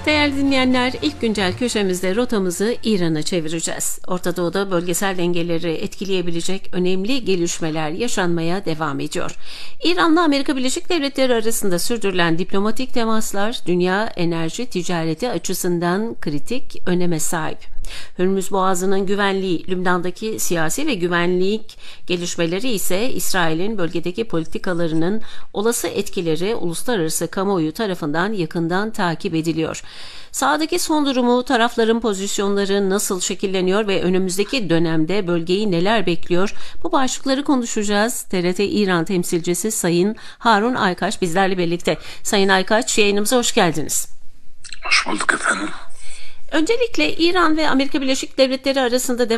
Değerli dinleyenler, ilk güncel köşemizde rotamızı İran'a çevireceğiz. Orta Doğu'da bölgesel dengeleri etkileyebilecek önemli gelişmeler yaşanmaya devam ediyor. İran'la Amerika Birleşik Devletleri arasında sürdürülen diplomatik temaslar dünya enerji ticareti açısından kritik öneme sahip. Hürmüz Boğazı'nın güvenliği, Lübnan'daki siyasi ve güvenlik gelişmeleri ise İsrail'in bölgedeki politikalarının olası etkileri uluslararası kamuoyu tarafından yakından takip ediliyor. Sahadaki son durumu, tarafların pozisyonları nasıl şekilleniyor ve önümüzdeki dönemde bölgeyi neler bekliyor? Bu başlıkları konuşacağız. TRT İran temsilcisi Sayın Harun Aykaç bizlerle birlikte. Sayın Aykaç, yayınımıza hoş geldiniz. Hoş bulduk efendim. Öncelikle İran ve Amerika Birleşik Devletleri arasında